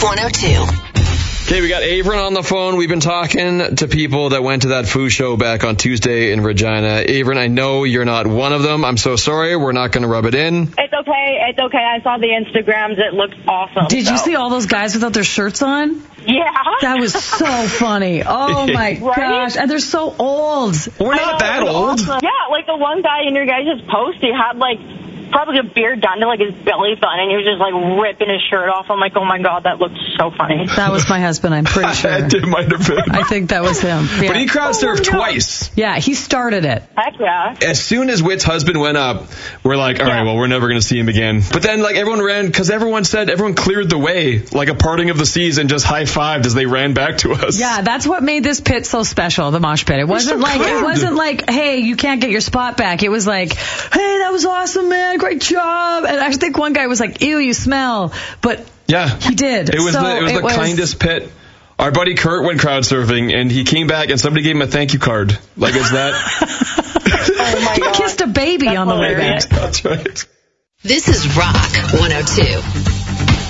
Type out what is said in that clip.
102. Okay, we got Avron on the phone. We've been talking to people that went to that food show back on Tuesday in Regina. Avron, I know you're not one of them. I'm so sorry. We're not going to rub it in. It's okay. It's okay. I saw the Instagrams. It looked awesome. Did you see all those guys without their shirts on? Yeah. That was so funny. Oh, my gosh. And they're so old. We're not that old. Awesome. Yeah, like the one guy in your guys' post, he had probably a beard down to his belly button, and he was just ripping his shirt off. I'm like, oh my God, that looked so funny. That was my husband, I'm pretty sure. It might have been. I think that was him. Yeah. But he crowd surfed twice. Yeah, he started it. Heck yeah. As soon as Whit's husband went up, we're like, all right, well, we're never going to see him again. But then everyone ran, because everyone cleared the way, like a parting of the seas, and just high-fived as they ran back to us. Yeah, that's what made this pit so special, the mosh pit. It wasn't like, hey, you can't get your spot back. It was like, hey, that was awesome, man, great job. And I think one guy was like, ew, you smell. But yeah, he did. It was the kindest pit. Our buddy Kurt went crowd surfing, and he came back, and somebody gave him a thank you card. Like, is that? Oh my God. He kissed a baby on the way back. That's right. This is Rock 102.